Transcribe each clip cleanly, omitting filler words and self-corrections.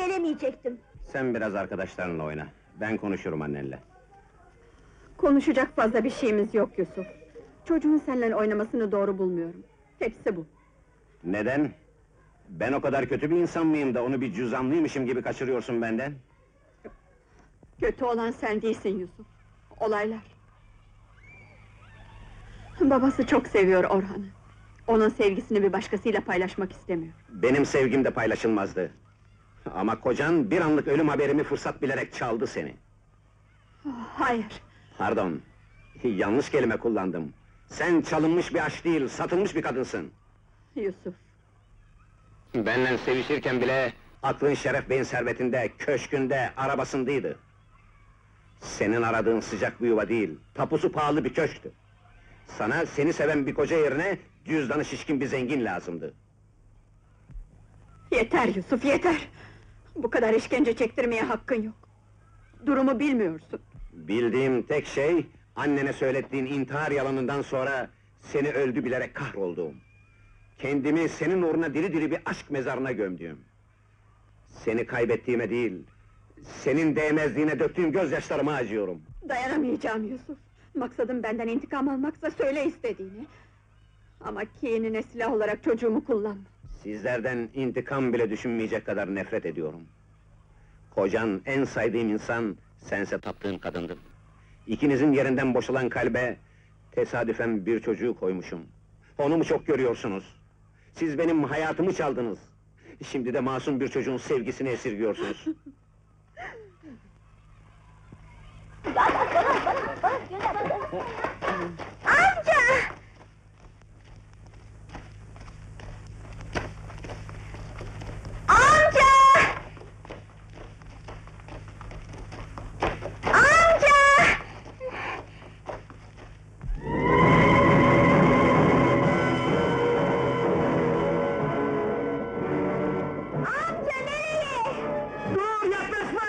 söylemeyecektim. Sen biraz arkadaşlarınla oyna. Ben konuşurum annenle. Konuşacak fazla bir şeyimiz yok Yusuf. Çocuğun seninle oynamasını doğru bulmuyorum. Hepsi bu. Neden? Ben o kadar kötü bir insan mıyım da onu bir cüzamlıymışım gibi kaçırıyorsun benden? Kötü olan sen değilsin Yusuf. Olaylar. Babası çok seviyor Orhan'ı. Onun sevgisini bir başkasıyla paylaşmak istemiyor. Benim sevgim de paylaşılmazdı. Ama kocan bir anlık ölüm haberimi fırsat bilerek çaldı seni. Hayır. Pardon, yanlış kelime kullandım. Sen çalınmış bir aşk değil, satılmış bir kadınsın. Yusuf. Benle sevişirken bile aklın Şeref Bey'in servetinde, köşkünde, arabasındaydı. Senin aradığın sıcak bir yuva değil, tapusu pahalı bir köşktü. Sana seni seven bir koca yerine cüzdanı şişkin bir zengin lazımdı. Yeter Yusuf, yeter! Bu kadar işkence çektirmeye hakkın yok. Durumu bilmiyorsun. Bildiğim tek şey, annene söylettiğin intihar yalanından sonra seni öldü bilerek kahrolduğum. Kendimi senin uğruna diri diri bir aşk mezarına gömdüğüm. Seni kaybettiğime değil, senin değmezliğine döktüğüm gözyaşlarıma acıyorum. Dayanamayacağım Yusuf. Maksadım benden intikam almaksa söyle istediğini. Ama kinine silah olarak çocuğumu kullanma. Sizlerden intikam bile düşünmeyecek kadar nefret ediyorum. Kocan, en saydığım insan, sense taptığım kadındın. İkinizin yerinden boşalan kalbe, tesadüfen bir çocuğu koymuşum. Onu mu çok görüyorsunuz? Siz benim hayatımı çaldınız. Şimdi de masum bir çocuğun sevgisini esirgiyorsunuz. Amca! Amca! Amca! Amca nereye? Dur, yaklaşma!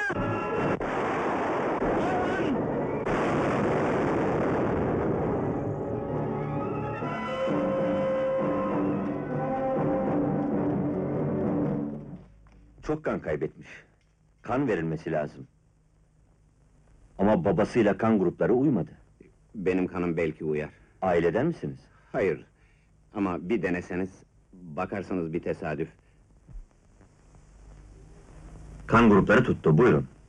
Çok kan kaybetmiş. Kan verilmesi lazım. Ama babasıyla kan grupları uymadı. Benim kanım belki uyar. Aileden misiniz? Hayır, ama bir deneseniz, bakarsanız bir tesadüf. Kan grupları tuttu, buyurun.